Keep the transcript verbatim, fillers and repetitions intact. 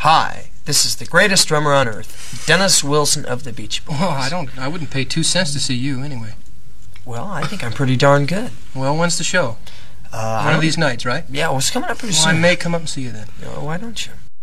Hi, this is the greatest drummer on earth, Dennis Wilson of the Beach Boys. Oh, I don't. I wouldn't pay two cents to see you anyway. Well, I think I'm pretty darn good. Well, when's the show? Uh, One of these nights, right? Yeah, well, it's coming up pretty Well, soon. I may come up and see you then. Uh, why don't you?